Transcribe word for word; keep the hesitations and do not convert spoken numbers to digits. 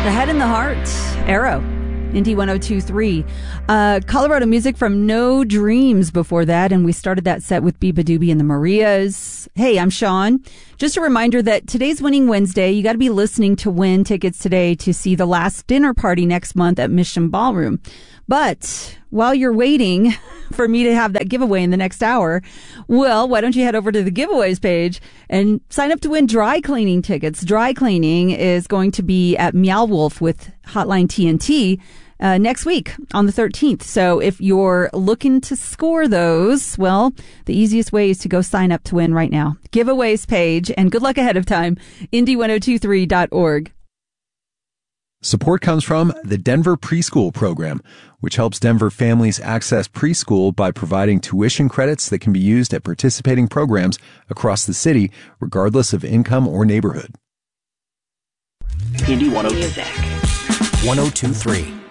The Head and the Heart, Arrow, Indy one oh two point three. Uh, Colorado music from No Dreams before that, and we started that set with Biba Doobie and the Marias. Hey, I'm Sean. Just a reminder that today's Winning Wednesday. You got to be listening to win tickets today to see The Last Dinner Party next month at Mission Ballroom. But while you're waiting for me to have that giveaway in the next hour, well, why don't you head over to the giveaways page and sign up to win dry cleaning tickets. Dry cleaning is going to be at Meow Wolf with Hotline T N T uh, next week on the thirteenth. So if you're looking to score those, well, the easiest way is to go sign up to win right now. Giveaways page, and good luck ahead of time, indy ten twenty-three dot org. Support comes from the Denver Preschool Program, which helps Denver families access preschool by providing tuition credits that can be used at participating programs across the city, regardless of income or neighborhood. Indy one oh two point three.